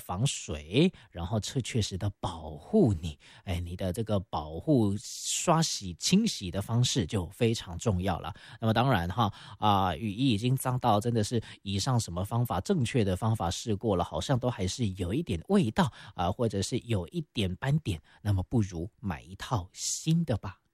防水，然后确实的保护你，你的这个保护刷洗清洗的方式就非常重要了。那么当然雨衣已经脏到真的是以上什么方法正确的方法试过了，好像都还是有一点味道或者是有一点斑点，那么不如买一套新的吧。